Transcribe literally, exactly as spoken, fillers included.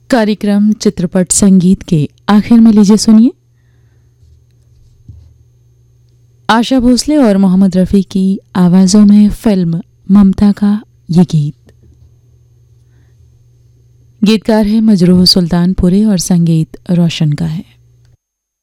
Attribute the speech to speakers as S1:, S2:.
S1: कार्यक्रम चित्रपट संगीत के आखिर में लीजिए सुनिए आशा भोसले और मोहम्मद रफ़ी की आवाज़ों में फिल्म ममता का ये गीत। गीतकार है मजरूह सुल्तानपुरी और संगीत रोशन का है।